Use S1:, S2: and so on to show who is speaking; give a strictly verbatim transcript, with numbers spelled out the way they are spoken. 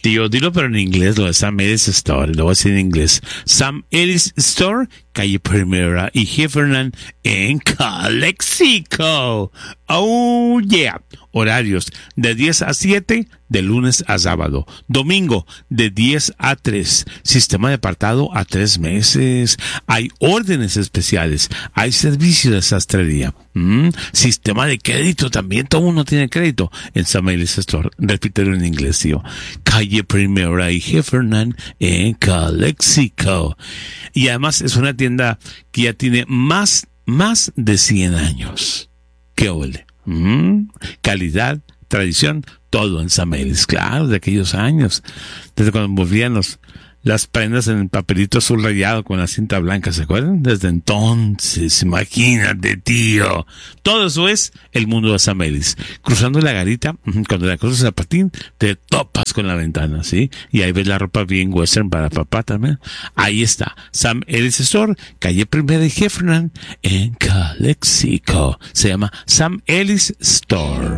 S1: Tío, dilo pero en inglés, lo de Sam Ellis Store, lo voy a decir en inglés. Sam Ellis Store, calle Primera y Heffernan en Calexico. Oh, yeah. Horarios de diez a siete, de lunes a sábado. Domingo, de diez a tres. Sistema de apartado a tres meses. Hay órdenes especiales. Hay servicio de sastrería. Mm, sistema de crédito también. Todo mundo tiene crédito en Sam Ellis Store. Repítelo en inglés, tío. Calle Primera y Heffernan en Calexico. Y además es una tienda que ya tiene más, más de cien años. ¡Qué ole! Mm, calidad, tradición, todo en Sam Ellis, claro, de aquellos años. Desde cuando envolvían los, las prendas en el papelito azul rayado con la cinta blanca, ¿se acuerdan? Desde entonces, imagínate, tío. Todo eso es el mundo de Sam Ellis. Cruzando la garita, cuando la cruzas a patín, te topas con la ventana, ¿sí? Y ahí ves la ropa bien western para papá también. Ahí está, Sam Ellis Store, calle Primera y Heffernan en Calexico. Se llama Sam Ellis Store.